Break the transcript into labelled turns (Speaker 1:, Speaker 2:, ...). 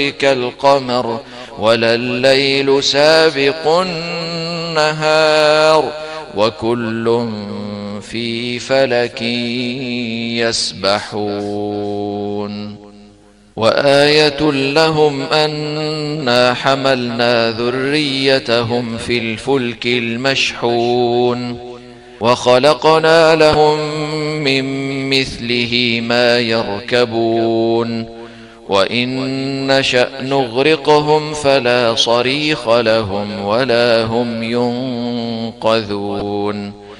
Speaker 1: كالقمر ولا الليل سابق النهار وكل في فلك يسبحون. وآية لهم أنا حملنا ذريتهم في الفلك المشحون وخلقنا لهم من مثله ما يركبون وإن نشأ نغرقهم فلا صريخ لهم ولا هم ينقذون.